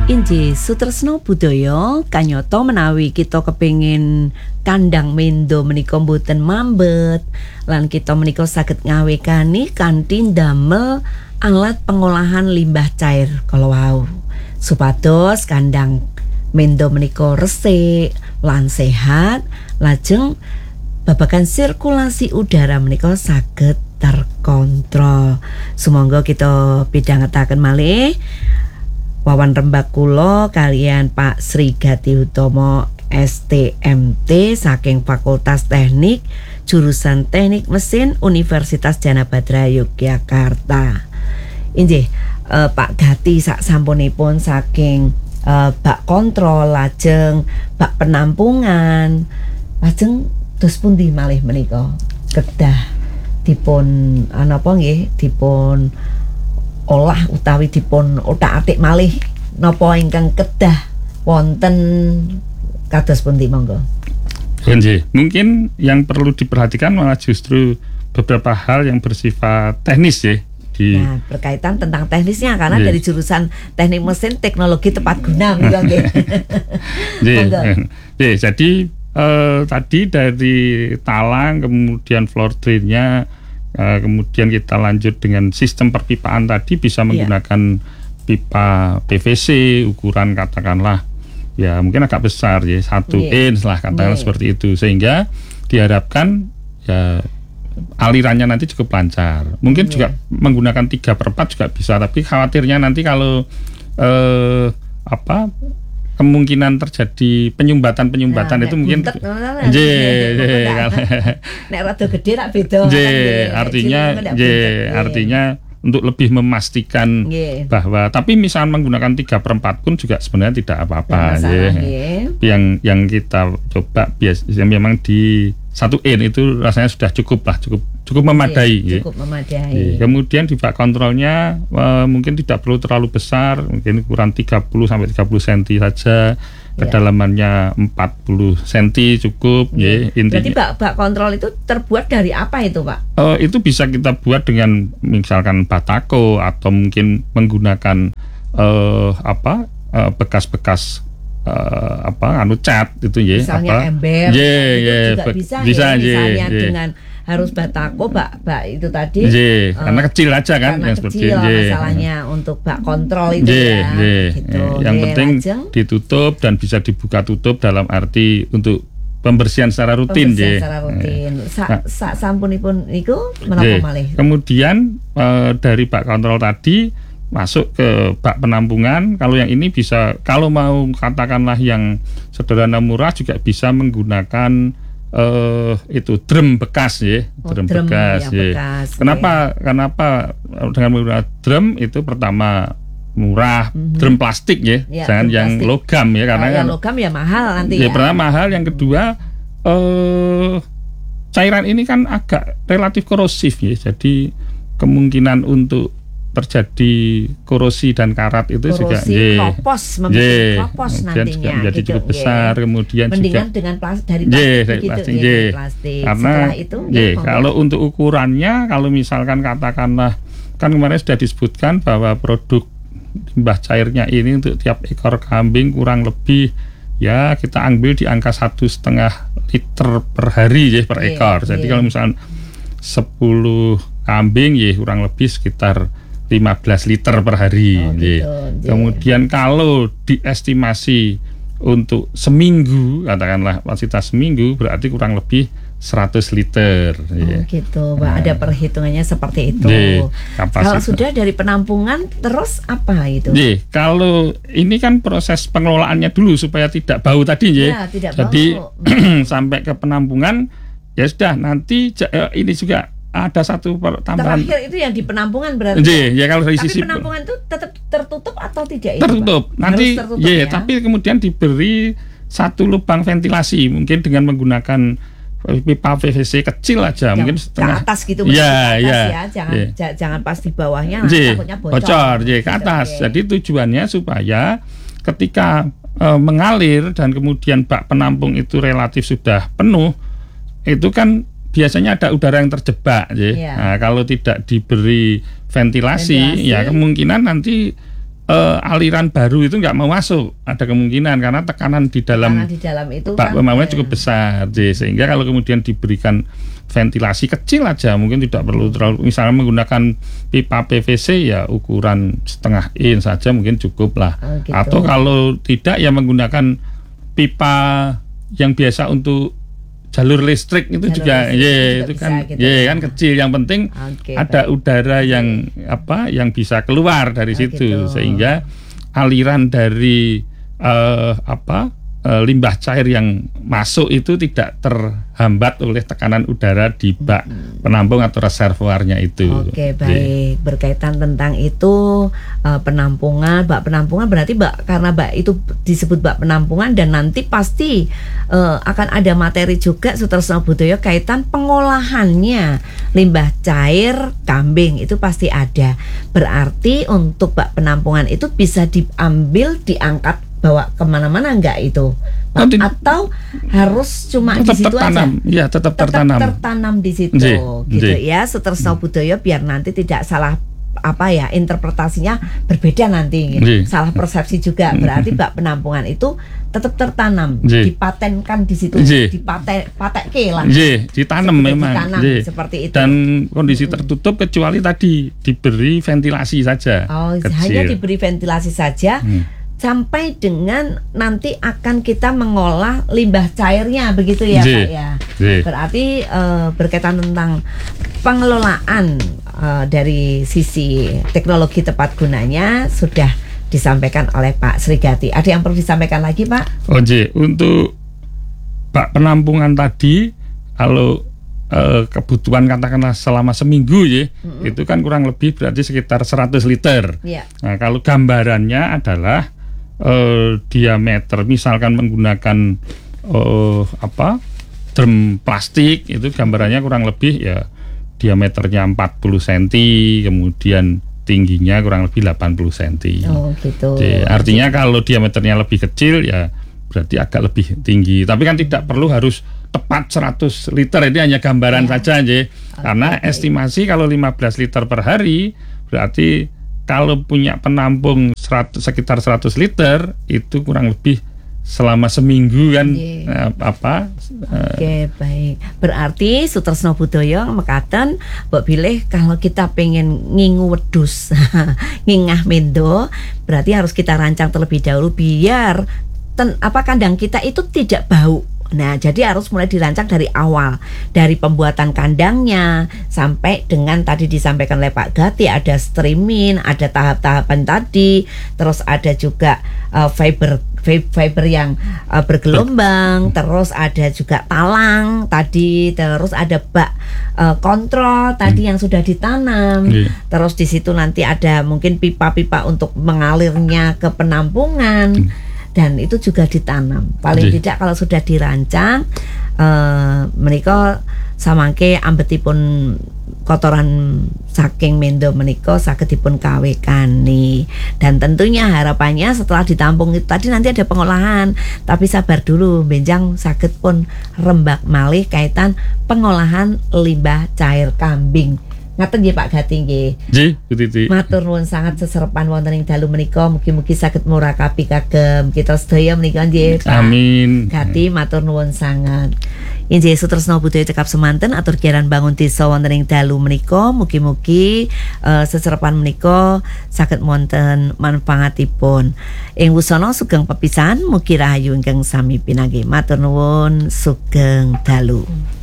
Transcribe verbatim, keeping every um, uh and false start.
Inji sutresno budaya kanyata menawi kita kepengin kandang mendo menika mboten mambet lan kita menika saged ngawekani kanthi ndamel alat pengolahan limbah cair kala wau supados kandang mendo menika resik lan sehat lajeng babagan sirkulasi udara menika saged terkontrol. Sumangga kita pidhangetaken malih wawan rembak kula kalian Pak Sri Gati Utomo S T M T saking Fakultas Teknik jurusan Teknik Mesin Universitas Djana Badra Yogyakarta. Inggih eh, Pak Gati sak sampunipun saking eh, bak kontrol lajeng bak penampungan lajeng dos pundi malih menika kedah dipun napa nggih dipun olah utawi dipun otak-atik malih napa ingkang kedah wonten kados pundi monggo. Nggih, mungkin yang perlu diperhatikan malah justru beberapa hal yang bersifat teknis ya di nah, berkaitan tentang teknisnya karena yeah. dari jurusan Teknik Mesin Teknologi Tepat Guna monggo nggih. Nggih, jadi eh, tadi dari talang kemudian floor drain-nya Uh, kemudian kita lanjut dengan sistem perpipaan tadi bisa menggunakan yeah. pipa P V C ukuran katakanlah ya mungkin agak besar ya satu yeah. inch lah katakanlah yeah. seperti itu sehingga diharapkan ya alirannya nanti cukup lancar. Mungkin yeah. juga menggunakan tiga per empat juga bisa tapi khawatirnya nanti kalau uh, apa kemungkinan terjadi penyumbatan-penyumbatan nah, itu mungkin nggih nek rada gede rak beda artinya nggih artinya untuk lebih memastikan yeah. bahwa tapi misal menggunakan tiga per empat pun juga sebenarnya tidak apa-apa ya. yang yang kita coba biasanya memang di satu in itu rasanya sudah cukup lah cukup cukup memadai yeah, cukup memadai yeah. Kemudian di bak kontrolnya uh, mungkin tidak perlu terlalu besar mungkin ukuran tiga puluh sampai tiga puluh sentimeter saja kedalamannya empat puluh sentimeter cukup yeah. ya. Berarti bak, bak kontrol itu terbuat dari apa itu Pak? Uh, itu bisa kita buat dengan misalkan batako atau mungkin menggunakan uh, apa uh, bekas-bekas uh, apa anu cat itu ya misalnya apa ember yeah, itu yeah, juga be- bisa, bisa ya misalnya yeah, yeah. dengan harus batako bak bak itu tadi yeah, uh, karena kecil aja kan karena yang kecil seperti yeah. masalahnya untuk bak kontrol itu yeah, ya yeah, gitu. yeah. Yang yeah, penting lajeng. Ditutup dan bisa dibuka tutup dalam arti untuk pembersihan secara rutin pembersihan yeah. secara rutin sa, nah, sa sampunipun iku menapa yeah. malih kemudian uh, dari bak kontrol tadi masuk ke bak penampungan. Kalau yang ini bisa, kalau mau katakanlah yang sederhana murah juga bisa menggunakan uh, itu drum bekas ya, oh, drum, drum bekas. ya, Ya. bekas Kenapa? okay. Kenapa dengan menggunakan drum itu pertama murah, mm-hmm. drum plastik ya, ya jangan yang plastik. logam ya, karena oh, yang logam ya mahal nanti ya. Ya Pertama mahal, yang kedua uh, cairan ini kan agak relatif korosif ya, jadi kemungkinan untuk terjadi korosi dan karat itu korosi, juga kropos, membuat kropos nantinya juga menjadi gitu, cukup besar ye. Kemudian mendingan juga dengan plas, dari plastik ye, gitu plastik, ya, ye. dari plastik. Karena setelah itu ye, ya, kalau untuk ukurannya kalau misalkan katakanlah kan kemarin sudah disebutkan bahwa produk limbah cairnya ini untuk tiap ekor kambing kurang lebih ya kita ambil di angka satu setengah liter per hari ya per ye, ekor. Jadi ye. Kalau misalkan sepuluh kambing ya kurang lebih sekitar lima belas liter per hari. Oh, gitu, kemudian kalau diestimasi untuk seminggu, katakanlah kapasitas seminggu berarti kurang lebih seratus liter. Oh ya. Gitu, Pak. Nah, ada perhitungannya seperti itu. Ye, kalau sudah dari penampungan terus apa itu? Ye, kalau ini kan proses pengelolaannya dulu supaya tidak bau tadi ya. Ya tidak Jadi bau. sampai ke penampungan ya sudah nanti ini juga ada satu tambahan. Terakhir itu yang di penampungan berarti. Ye, ya kalau dari tapi sisi penampungan itu tetap tertutup atau tidak? Tertutup. Itu, nanti tertutup, ye, ya, tapi kemudian diberi satu lubang ventilasi mungkin dengan menggunakan pipa P V C kecil aja, yang mungkin setengah ke atas gitu. Ya, atas ya, ya. Jangan ya. J- jangan pas di bawahnya ye, takutnya bocor. Bocor, ye, ke atas. Gitu, jadi tujuannya supaya ketika e, mengalir dan kemudian bak penampung itu relatif sudah penuh, itu kan biasanya ada udara yang terjebak, ya. Yeah. Nah, kalau tidak diberi ventilasi, ventilasi, ya kemungkinan nanti uh, aliran baru itu nggak mau masuk, ada kemungkinan karena tekanan di dalam, di dalam itu bak kan, pemamnya ya. cukup besar, J. Sehingga kalau kemudian diberikan ventilasi kecil aja, mungkin tidak perlu terlalu, misalnya menggunakan pipa P V C ya ukuran setengah in saja mungkin cukup lah. Oh, gitu. Atau kalau tidak ya menggunakan pipa yang biasa untuk jalur listrik itu Jalur juga, listrik ya juga itu bisa kan, gitu ya ya. kan kecil. Yang penting Oke, ada baik. udara yang apa, yang bisa keluar dari Oh, situ, gitu. sehingga aliran dari uh, apa uh, limbah cair yang masuk itu tidak terhambat oleh tekanan udara di bak penampung atau reservoirnya itu. Oke, baik. Berkaitan tentang itu uh, penampungan, bak penampungan berarti bak, karena bak itu disebut bak penampungan dan nanti pasti uh, akan ada materi juga Sutresno Budoyo kaitan pengolahannya limbah cair kambing itu pasti ada. Berarti untuk bak penampungan itu bisa diambil, diangkat, bawa kemana-mana enggak itu? Pak? Nanti, atau harus cuma tetap di situ tertanam, aja? ya tetap Tetap tertanam. tertanam di situ, Nggih, gitu nggih. ya. Sutresno Budoyo biar nanti tidak salah apa ya, interpretasinya berbeda nanti, Nggih. salah persepsi juga. Berarti bak penampungan itu tetap tertanam, Nggih. dipatenkan di situ, Nggih. dipaten patekke lah. J, ditanam Seperti memang, ditanam, J. seperti itu. Dan kondisi tertutup kecuali tadi diberi ventilasi saja. Oh, kecil. hanya diberi ventilasi saja. Hmm. Sampai dengan nanti akan kita mengolah limbah cairnya, begitu ya, J, Pak ya. J. Berarti eh, berkaitan tentang pengelolaan eh, dari sisi teknologi tepat gunanya sudah disampaikan oleh Pak Srigati. Ada yang perlu disampaikan lagi, Pak? Oh, J, untuk bak penampungan tadi kalau eh, kebutuhan katakanlah selama seminggu ya, mm-hmm. itu kan kurang lebih berarti sekitar seratus liter. Yeah. Nah, kalau gambarannya adalah eh, diameter, misalkan menggunakan eh, apa drum plastik, itu gambarannya kurang lebih ya diameternya empat puluh sentimeter, kemudian tingginya kurang lebih delapan puluh sentimeter. Oh, gitu. Jadi, artinya kalau diameternya lebih kecil ya berarti agak lebih tinggi. Tapi kan tidak perlu harus tepat seratus liter, ini hanya gambaran ya. saja aja. Karena okay. estimasi kalau lima belas liter per hari, berarti kalau punya penampung seratus, sekitar seratus liter itu kurang lebih selama seminggu kan yeah. eh, apa Oke, okay, baik. Berarti Sutresno Budoyo mekaten mbok bilih kalau kita pengen ngingu wedhus ngingah mendo, berarti harus kita rancang terlebih dahulu biar ten, apa kandang kita itu tidak bau. Nah, jadi harus mulai dirancang dari awal, dari pembuatan kandangnya sampai dengan tadi disampaikan oleh Pak Gati, ada streaming, ada tahap-tahapan tadi, terus ada juga uh, fiber fiber yang uh, bergelombang, terus ada juga talang tadi, terus ada bak uh, kontrol tadi hmm. yang sudah ditanam, yeah. terus di situ nanti ada mungkin pipa-pipa untuk mengalirnya ke penampungan. Hmm. Dan itu juga ditanam. Paling Jadi. tidak kalau sudah dirancang, uh, menika samangke ambetipun kotoran saking mendo menika saged dipun kawekani. Dan tentunya harapannya setelah ditampung itu tadi nanti ada pengolahan. Tapi sabar dulu, benjang saged pun rembak malih kaitan pengolahan limbah cair kambing. Ngaten nggih Pak Gati nggih. Nggih, Bu Titi. Matur nuwun sangat seserepan wonten ing dalu menika, mugi-mugi saged murakabi kagem kita sedaya menika nggih Pak. Amin. Gati matur nuwun sangat. Inggih Sutresno Budoyo cekap semanten atur kiaran bangun desa wonten ing dalu menika, mugi-mugi uh, seserepan menika saged wonten manfaatipun. Ing wusana sugeng pepisahan mugi rahayu ingkang sami pinanggih. Matur nuwun, sugeng dalu.